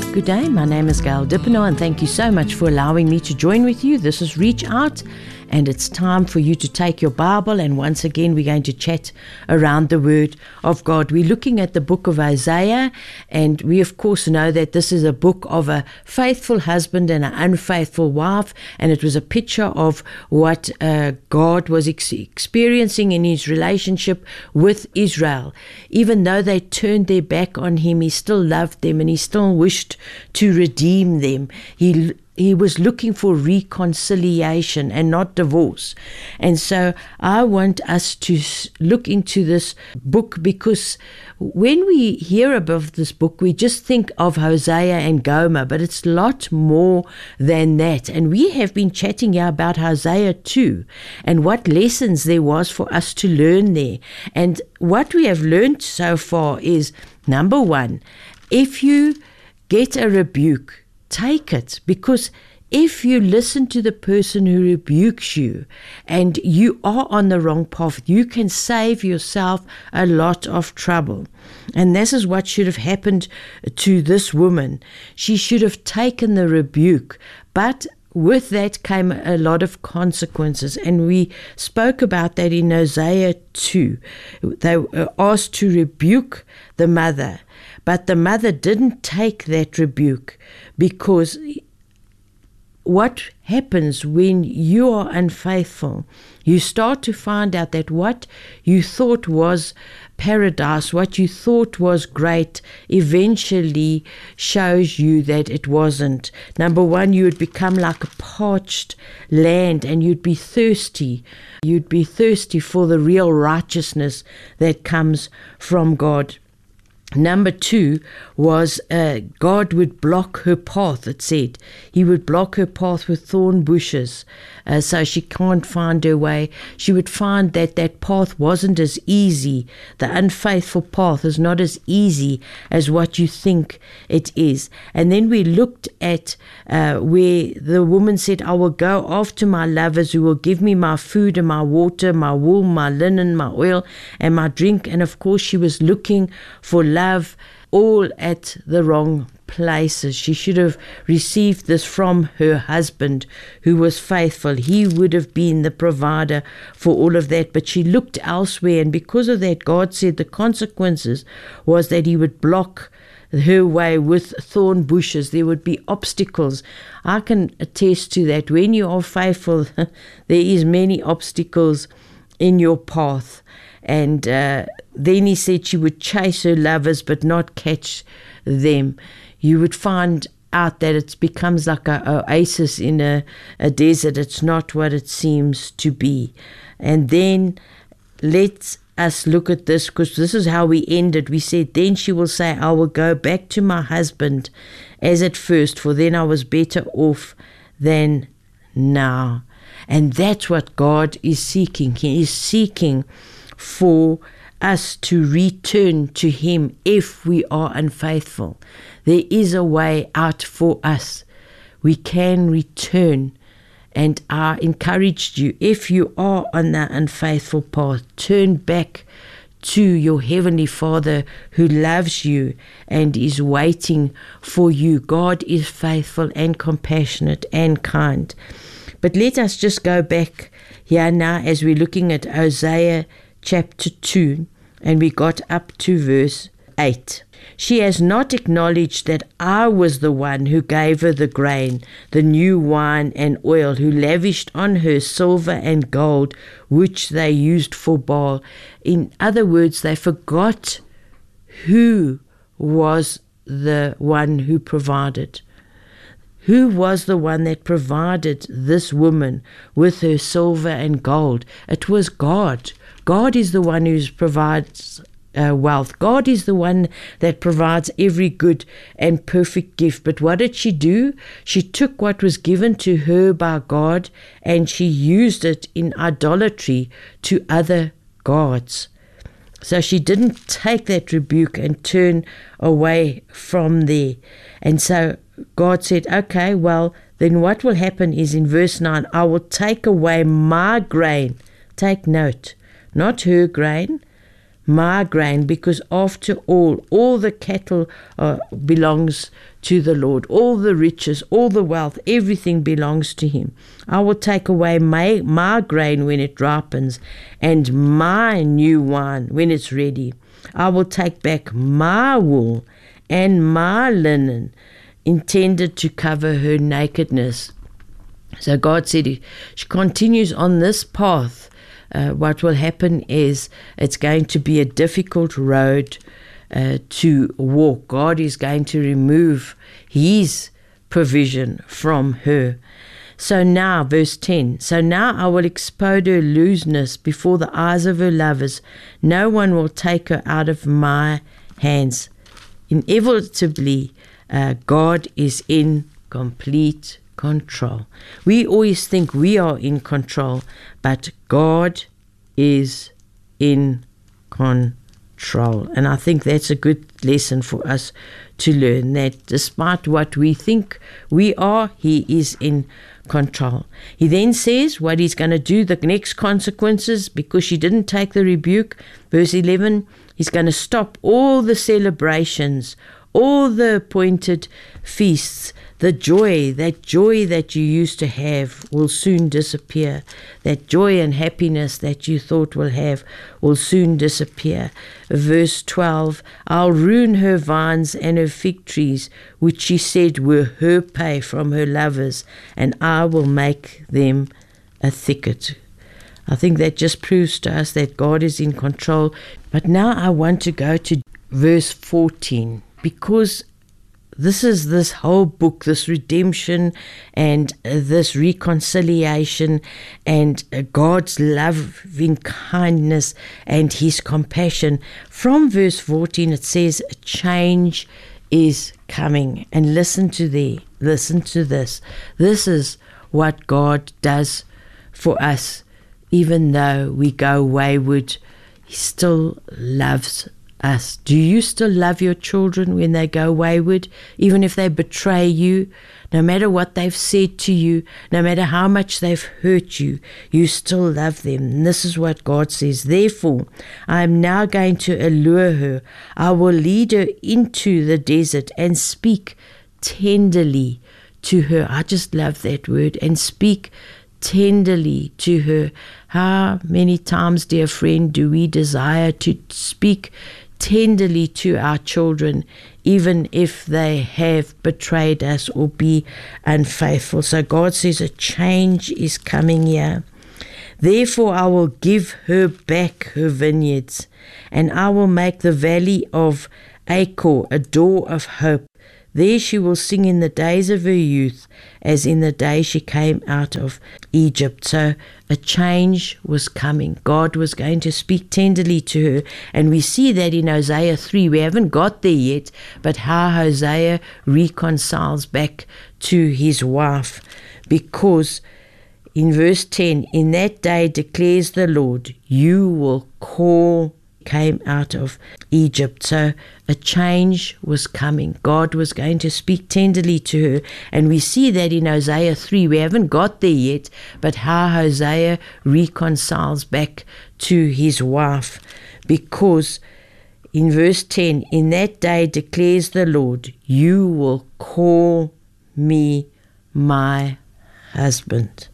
Good day, my name is Gail Dippenaar and thank you so much for allowing me to join with you. This is Reach Out and it's time for you to take your Bible, and once again we're going to chat around the Word of God. We're looking at the book of Isaiah, and we of course know that this is a book of a faithful husband and an unfaithful wife, and it was a picture of what God was experiencing in his relationship with Israel. Even though they turned their back on him, he still loved them and he still wished to redeem them. He was looking for reconciliation and not divorce. And so I want us to look into this book, because when we hear about this book, we just think of Hosea and Gomer, but it's a lot more than that. And we have been chatting here about Hosea too, and what lessons there was for us to learn there. And what we have learned so far is, number one, if you get a rebuke, take it, because if you listen to the person who rebukes you and you are on the wrong path, you can save yourself a lot of trouble. And this is what should have happened to this woman. She should have taken the rebuke, but with that came a lot of consequences, and we spoke about that in Hosea 2. They were asked to rebuke the mother, but the mother didn't take that rebuke, because what happens when you are unfaithful, you start to find out that what you thought was paradise, what you thought was great, eventually shows you that it wasn't. Number one, you would become like a parched land and you'd be thirsty. You'd be thirsty for the real righteousness that comes from God. Number two was God would block her path, it said. He would block her path with thorn bushes, so she can't find her way. She would find that that path wasn't as easy. The unfaithful path is not as easy as what you think it is. And then we looked at where the woman said, I will go after my lovers who will give me my food and my water, my wool, my linen, my oil, and my drink. And of course she was looking for love all at the wrong places. She should have received this from her husband, who was faithful. He would have been the provider for all of that, but she looked elsewhere, and because of that, God said the consequences was that he would block her way with thorn bushes. There would be obstacles. I can attest to that. When you are faithful, there is many obstacles in your path. And then he said she would chase her lovers but not catch them. You would find out that it becomes like an oasis in a desert. It's not what it seems to be. And then let's us look at this, because this is how we ended. We said, then she will say, I will go back to my husband as at first, for then I was better off than now. And that's what God is seeking. He is seeking for us to return to him if we are unfaithful. There is a way out for us. We can return. And I encouraged you, if you are on that unfaithful path, turn back to your Heavenly Father who loves you and is waiting for you. God is faithful and compassionate and kind. But let us just go back here now as we're looking at Hosea chapter 2, and we got up to verse 8. She has not acknowledged that I was the one who gave her the grain, the new wine and oil, who lavished on her silver and gold, which they used for Baal. In other words, they forgot who was the one who provided. Who was the one that provided this woman with her silver and gold? It was God. God is the one who provides wealth. God is the one that provides every good and perfect gift. But what did she do? She took what was given to her by God and she used it in idolatry to other gods. So she didn't take that rebuke and turn away from there. And so God said, okay, well, then what will happen is in verse 9, I will take away my grain. Take note, not her grain, my grain, because after all the cattle belongs to the Lord, all the riches, all the wealth, everything belongs to him. I will take away my grain when it ripens, and my new wine when it's ready. I will take back my wool and my linen, intended to cover her nakedness. So God said, if she continues on this path, what will happen is it's going to be a difficult road to walk. God is going to remove his provision from her. So now, verse 10, so now I will expose her lewdness before the eyes of her lovers. No one will take her out of my hands. Inevitably, God is in complete control. We always think we are in control, but God is in control. And I think that's a good lesson for us to learn, that despite what we think we are, he is in control. He then says what he's going to do, the next consequences, because she didn't take the rebuke. Verse 11, he's going to stop all the celebrations, all the appointed feasts. The joy that you used to have will soon disappear. That joy and happiness that you thought will have will soon disappear. Verse 12, I'll ruin her vines and her fig trees, which she said were her pay from her lovers, and I will make them a thicket. I think that just proves to us that God is in control. But now I want to go to verse 14, because this whole book, this redemption and this reconciliation and God's loving kindness and his compassion. From verse 14 it says a change is coming. And listen to this. This is what God does for us. Even though we go wayward, he still loves us. Do you still love your children when they go wayward? Even if they betray you, no matter what they've said to you, no matter how much they've hurt you, you still love them. And this is what God says. Therefore, I am now going to allure her. I will lead her into the desert and speak tenderly to her. I just love that word. And speak tenderly to her. How many times, dear friend, do we desire to speak tenderly to our children, even if they have betrayed us or be unfaithful? So God says a change is coming here. Therefore I will give her back her vineyards, and I will make the valley of Achor a door of hope. There she will sing in the days of her youth, as in the day she came out of Egypt. So a change was coming. God was going to speak tenderly to her. And we see that in Hosea 3. We haven't got there yet, but how Hosea reconciles back to his wife. Because in verse 10, in that day declares the Lord, you will call came out of Egypt. So a change was coming. God was going to speak tenderly to her. And we see that in Hosea 3. We haven't got there yet, but how Hosea reconciles back to his wife. Because in verse 10, in that day declares the Lord, you will call me my husband.